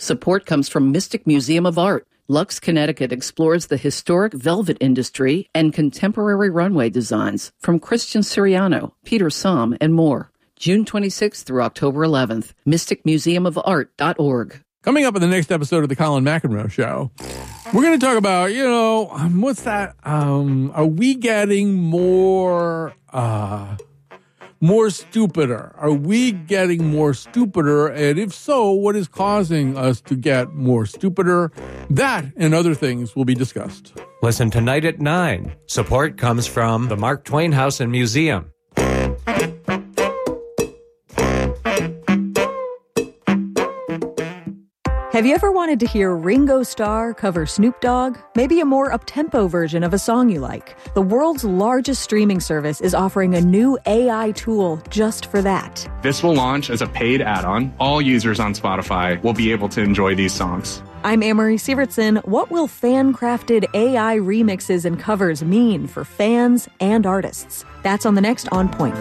Support comes from Mystic Museum of Art. Lux, Connecticut explores the historic velvet industry and contemporary runway designs from Christian Siriano, Peter Somm, and more. June 26th through October 11th. mysticmuseumofart.org. Coming up in the next episode of the Colin McEnroe Show, we're going to talk about, what's that? Are we getting more stupider? Are we getting more stupider? And if so, what is causing us to get more stupider? That and other things will be discussed. Listen tonight at 9. Support comes from the Mark Twain House and Museum. Have you ever wanted to hear Ringo Starr cover Snoop Dogg? Maybe a more up-tempo version of a song you like. The world's largest streaming service is offering a new AI tool just for that. This will launch as a paid add-on. All users on Spotify will be able to enjoy these songs. I'm Anne-Marie Sievertson. What will fan-crafted AI remixes and covers mean for fans and artists? That's on the next On Point.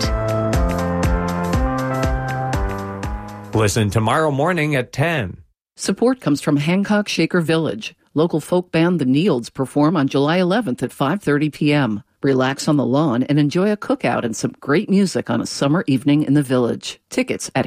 Listen tomorrow morning at 10. Support comes from Hancock Shaker Village. Local folk band The Neilds perform on July 11th at 5:30 p.m. Relax on the lawn and enjoy a cookout and some great music on a summer evening in the village. Tickets at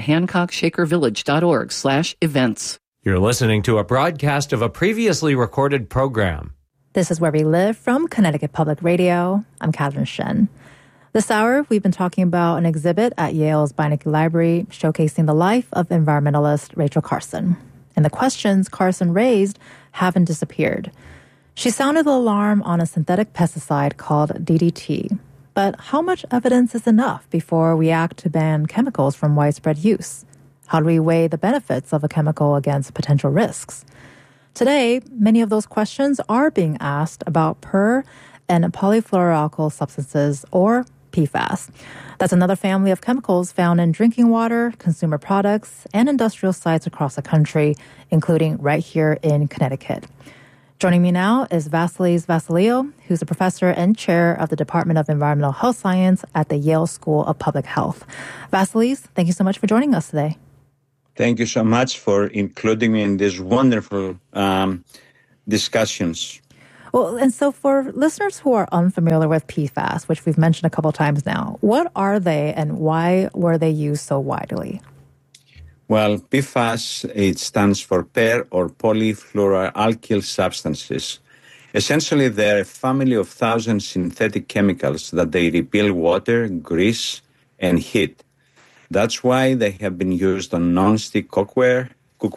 hancockshakervillage.org/events. You're listening to a broadcast of a previously recorded program. This is Where We Live from Connecticut Public Radio. I'm Catherine Shen. This hour, we've been talking about an exhibit at Yale's Beinecke Library showcasing the life of environmentalist Rachel Carson. And the questions Carson raised haven't disappeared. She sounded the alarm on a synthetic pesticide called DDT. But how much evidence is enough before we act to ban chemicals from widespread use? How do we weigh the benefits of a chemical against potential risks? Today, many of those questions are being asked about per- and polyfluoroalkyl substances, or PFAS. That's another family of chemicals found in drinking water, consumer products, and industrial sites across the country, including right here in Connecticut. Joining me now is Vasilis Vassiliou, who's a professor and chair of the Department of Environmental Health Science at the Yale School of Public Health. Vasilis, thank you so much for joining us today. Thank you so much for including me in these wonderful discussions. Well, and so for listeners who are unfamiliar with PFAS, which we've mentioned a couple times now, what are they and why were they used so widely? Well, PFAS, it stands for per or polyfluoroalkyl substances. Essentially, they're a family of 1,000 synthetic chemicals that they repel water, grease, and heat. That's why they have been used on non-stick cookware,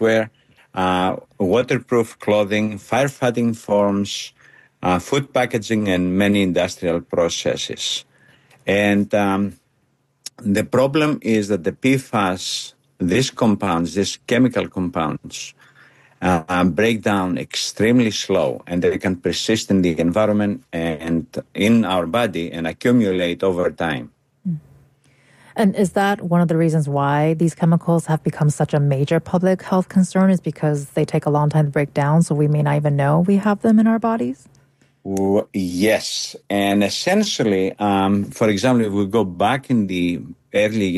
waterproof clothing, firefighting foams, food packaging, and many industrial processes. And the problem is that the PFAS, these compounds, these chemical compounds, break down extremely slow, and they can persist in the environment and in our body and accumulate over time. And is that one of the reasons why these chemicals have become such a major public health concern, is because they take a long time to break down, so we may not even know we have them in our bodies? Yes. And essentially, for example, if we go back in the early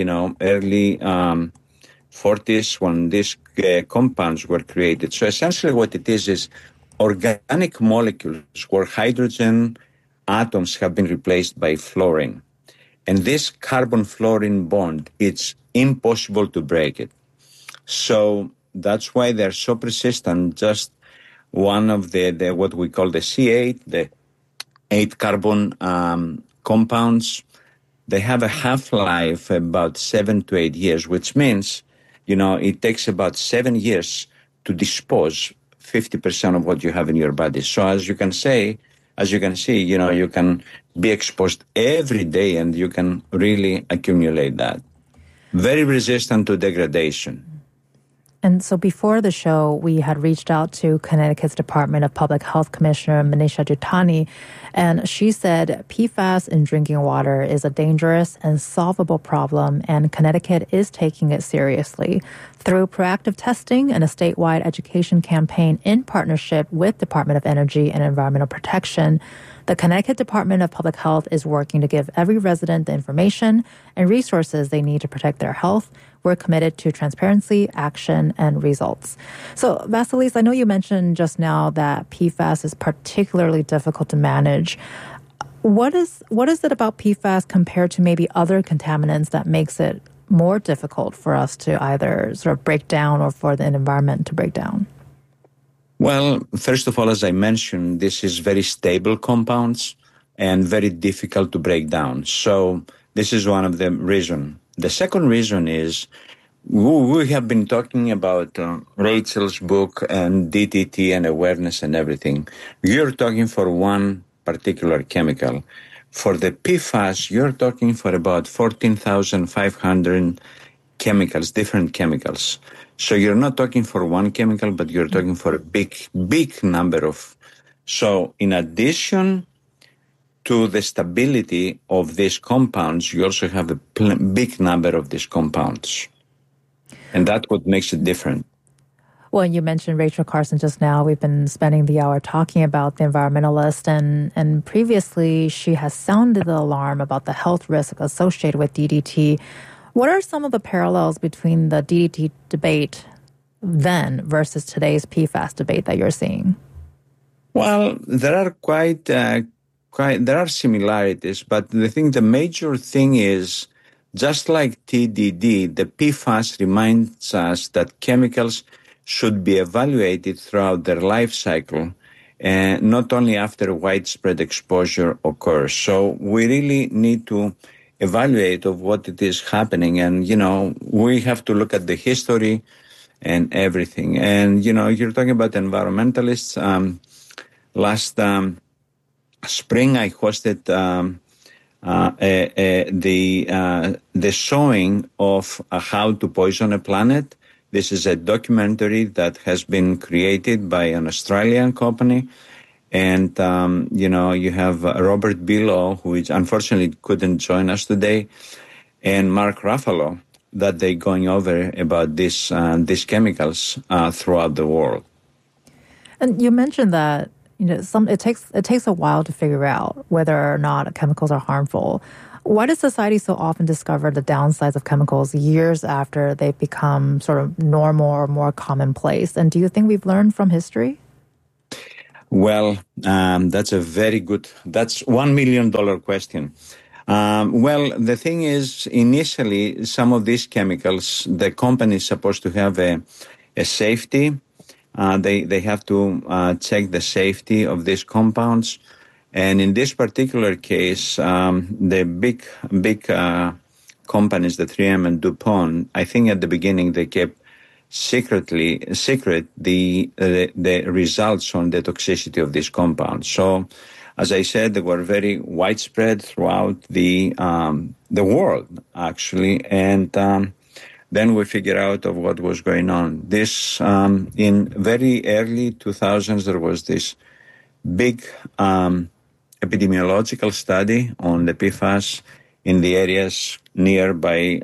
40s when these compounds were created. So essentially what it is organic molecules where hydrogen atoms have been replaced by fluorine. And this carbon-fluorine bond, it's impossible to break it. So that's why they're so persistent. Just one of the what we call the C8, the 8 carbon compounds, they have a half-life about 7 to 8 years, which means, it takes about 7 years to dispose 50% of what you have in your body. So as you can see, you can be exposed every day and you can really accumulate that. Very resistant to degradation. And so before the show, we had reached out to Connecticut's Department of Public Health Commissioner Manisha Juthani, and she said PFAS in drinking water is a dangerous and solvable problem, and Connecticut is taking it seriously. Through proactive testing and a statewide education campaign in partnership with Department of Energy and Environmental Protection, the Connecticut Department of Public Health is working to give every resident the information and resources they need to protect their health We're committed to transparency, action, and results. So, Vasilis, I know you mentioned just now that PFAS is particularly difficult to manage. What is it about PFAS compared to maybe other contaminants that makes it more difficult for us to either sort of break down or for the environment to break down? Well, first of all, as I mentioned, this is very stable compounds and very difficult to break down. So this is one of the reasons. The second reason is we have been talking about Rachel's book and DDT and awareness and everything. You're talking for one particular chemical. For the PFAS, you're talking for about 14,500 chemicals, different chemicals. So you're not talking for one chemical, but you're talking for a big number of. So in addition to the stability of these compounds, you also have a big number of these compounds. And that's what makes it different. Well, you mentioned Rachel Carson just now. We've been spending the hour talking about the environmentalist, and previously she has sounded the alarm about the health risk associated with DDT. What are some of the parallels between the DDT debate then versus today's PFAS debate that you're seeing? Well, there are there are similarities, but the major thing is, just like TDD, the PFAS reminds us that chemicals should be evaluated throughout their life cycle, and not only after widespread exposure occurs. So we really need to evaluate of what it is happening, and we have to look at the history and everything. And you're talking about environmentalists. Last spring, I hosted the showing of How to Poison a Planet. This is a documentary that has been created by an Australian company. And, you have Robert Below, who unfortunately couldn't join us today, and Mark Ruffalo, that they're going over about these chemicals throughout the world. And you mentioned that it takes a while to figure out whether or not chemicals are harmful. Why does society so often discover the downsides of chemicals years after they've become sort of normal or more commonplace? And do you think we've learned from history? Well, that's $1 million question. Well, the thing is, initially, some of these chemicals, the company is supposed to have a safety. They have to check the safety of these compounds. And in this particular case, the big companies, the 3M and DuPont, I think at the beginning they kept secret the results on the toxicity of these compounds. So, as I said, they were very widespread throughout the world, actually, and then we figured out of what was going on. This in very early 2000s, there was this big epidemiological study on the PFAS in the areas nearby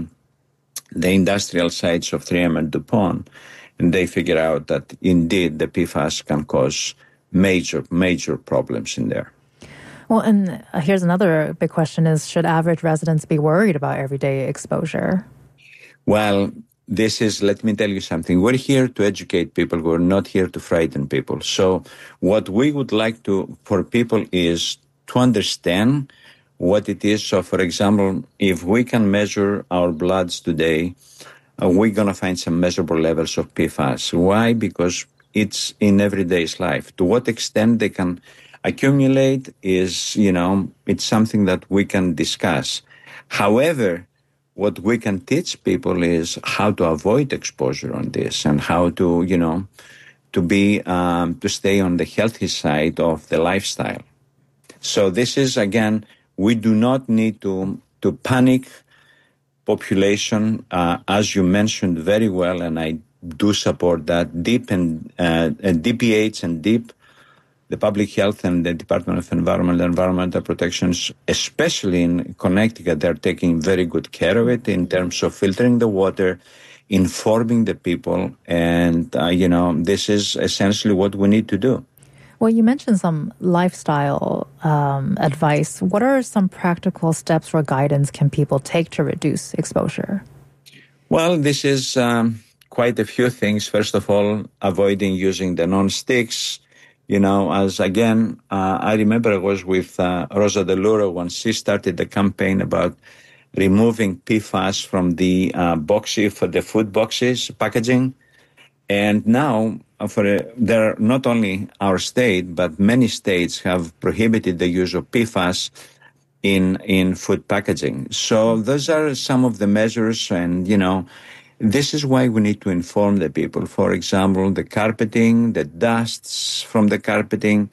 the industrial sites of 3M and DuPont, and they figured out that indeed the PFAS can cause major problems in there. Well, and here's another big question is, should average residents be worried about everyday exposure? Well, let me tell you something. We're here to educate people. We're not here to frighten people. So what we would like for people is to understand what it is. So, for example, if we can measure our bloods today, we're going to find some measurable levels of PFAS. Why? Because it's in everyday's life. To what extent they can accumulate is, it's something that we can discuss. However, what we can teach people is how to avoid exposure on this and how to, to stay on the healthy side of the lifestyle. So this is, again, we do not need to panic population, as you mentioned very well, and I do support that. DEEP and DPH and DEEP, the Public Health and the Department of Environmental Protections, especially in Connecticut, they're taking very good care of it in terms of filtering the water, informing the people, and, this is essentially what we need to do. Well, you mentioned some lifestyle advice. What are some practical steps or guidance can people take to reduce exposure? Well, this is quite a few things. First of all, avoiding using the non-sticks. I remember I was with Rosa DeLuro when she started the campaign about removing PFAS from the for the food boxes packaging. And now, there not only our state, but many states have prohibited the use of PFAS in food packaging. So those are some of the measures, and this is why we need to inform the people. For example, the carpeting, the dusts from the carpeting,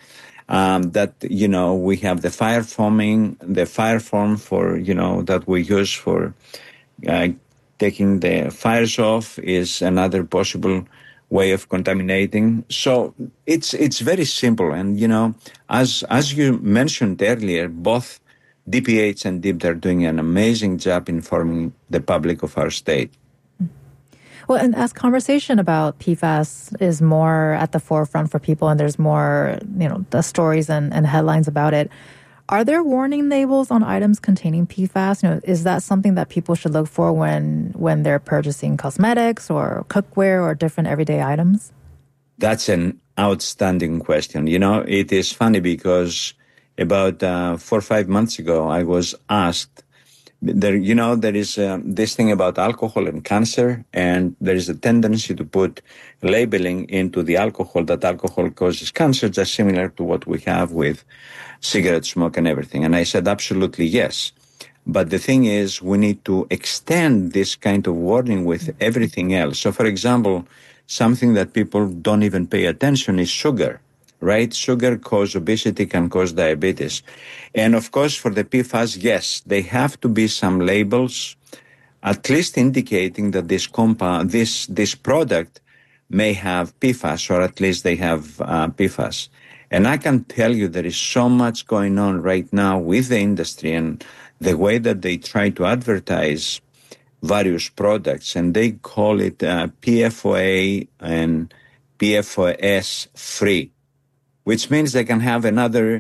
we have the fire foam for, that we use for taking the fires off is another possible way of contaminating. So it's very simple. And, as you mentioned earlier, both DPH and DIP are doing an amazing job informing the public of our state. Well, and as conversation about PFAS is more at the forefront for people and there's more, the stories and headlines about it, are there warning labels on items containing PFAS? Is that something that people should look for when they're purchasing cosmetics or cookware or different everyday items? That's an outstanding question. It is funny because about 4 or 5 months ago, I was asked, there is this thing about alcohol and cancer, and there is a tendency to put labeling into the alcohol that alcohol causes cancer, just similar to what we have with cigarette smoke and everything. And I said, absolutely yes. But the thing is, we need to extend this kind of warning with everything else. So, for example, something that people don't even pay attention is sugar. Right? Sugar causes obesity, can cause diabetes. And of course, for the PFAS, yes, they have to be some labels, at least indicating that this product may have PFAS, or at least they have PFAS. And I can tell you there is so much going on right now with the industry and the way that they try to advertise various products, and they call it PFOA and PFOS free, which means they can have another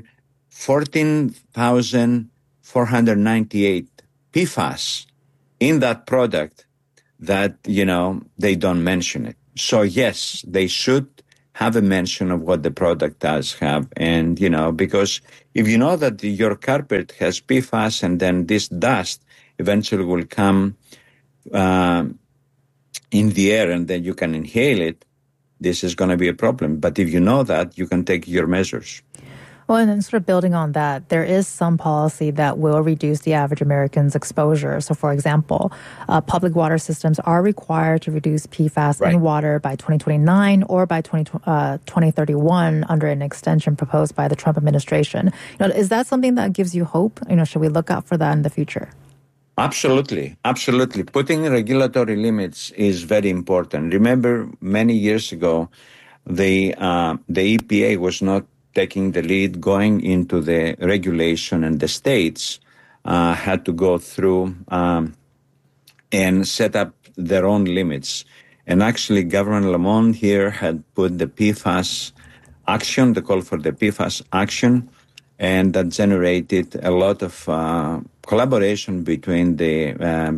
14,498 PFAS in that product that, they don't mention it. So yes, they should have a mention of what the product does have. And, because if you know that your carpet has PFAS and then this dust eventually will come in the air and then you can inhale it, this is going to be a problem. But if you know that, you can take your measures. Well, and then sort of building on that, there is some policy that will reduce the average American's exposure. So, for example, public water systems are required to reduce PFAS in water by 2029 or by 2031 under an extension proposed by the Trump administration. Is that something that gives you hope? Should we look out for that in the future? Absolutely. Absolutely. Putting regulatory limits is very important. Remember, many years ago, the EPA was not taking the lead going into the regulation, and the states had to go through and set up their own limits. And actually, Governor Lamont here had put the PFAS action, the call for the PFAS action, and that generated a lot of collaboration between the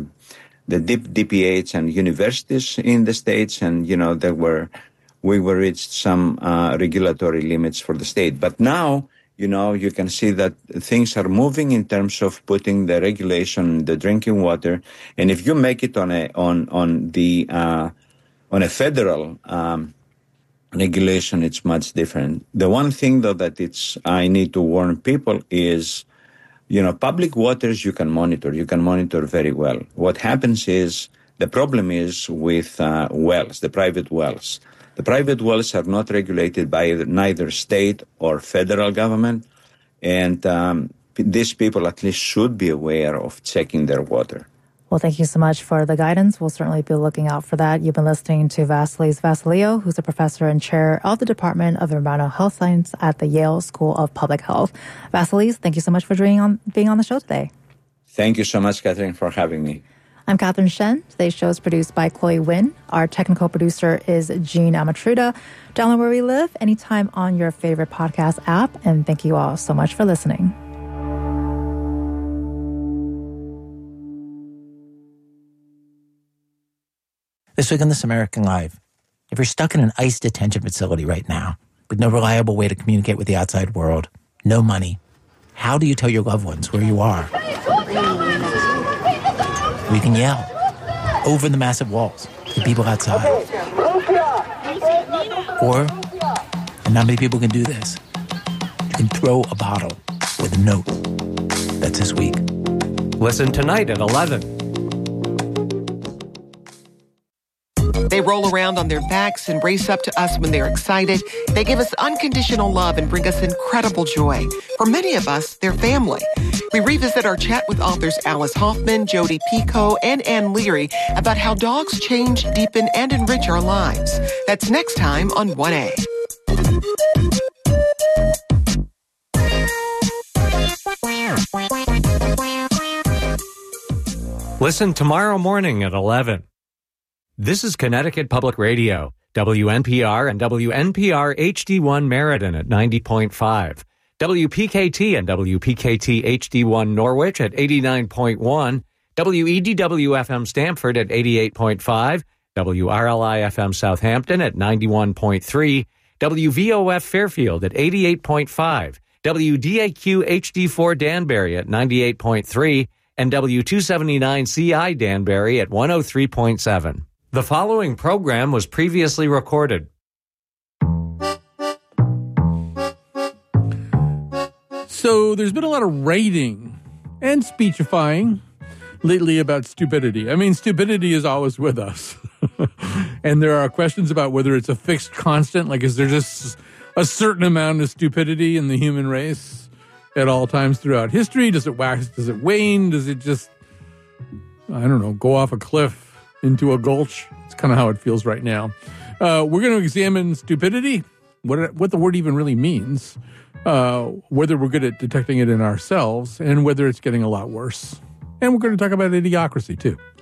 DPH and universities in the states, and we were reached some regulatory limits for the state. But now, you can see that things are moving in terms of putting the regulation in the drinking water, and if you make it on a federal regulation, it's much different. The one thing, though, that I need to warn people is, public waters you can monitor very well. What happens is, the problem is with wells, the private wells. The private wells are not regulated by neither state or federal government, and these people at least should be aware of checking their water. Well, thank you so much for the guidance. We'll certainly be looking out for that. You've been listening to Vasilis Vassiliou, who's a professor and chair of the Department of Environmental Health Science at the Yale School of Public Health. Vasilis, thank you so much for being on the show today. Thank you so much, Catherine, for having me. I'm Catherine Shen. Today's show is produced by Chloe Wynn. Our technical producer is Jean Amatruda. Download Where We Live anytime on your favorite podcast app. And thank you all so much for listening. This week on This American Life, if you're stuck in an ICE detention facility right now with no reliable way to communicate with the outside world, no money, how do you tell your loved ones where you are? We can yell over the massive walls to people outside. Or, and not many people can do this, you can throw a bottle with a note. That's this week. Listen tonight at 11. They roll around on their backs and race up to us when they're excited. They give us unconditional love and bring us incredible joy. For many of us, they're family. We revisit our chat with authors Alice Hoffman, Jodi Picoult, and Ann Leary about how dogs change, deepen, and enrich our lives. That's next time on 1A. Listen tomorrow morning at 11. This is Connecticut Public Radio, WNPR and WNPR HD1 Meriden at 90.5, WPKT and WPKT HD1 Norwich at 89.1, WEDW-FM Stamford at 88.5, WRLI-FM Southampton at 91.3, WVOF Fairfield at 88.5, WDAQ HD4 Danbury at 98.3, and W279CI Danbury at 103.7. The following program was previously recorded. So there's been a lot of writing and speechifying lately about stupidity. I mean, stupidity is always with us. And there are questions about whether it's a fixed constant, like is there just a certain amount of stupidity in the human race at all times throughout history? Does it wax? Does it wane? Does it just, I don't know, go off a cliff into a gulch? It's kind of how it feels right now. We're going to examine stupidity, what the word even really means, whether we're good at detecting it in ourselves, and whether it's getting a lot worse. And we're going to talk about idiocracy, too.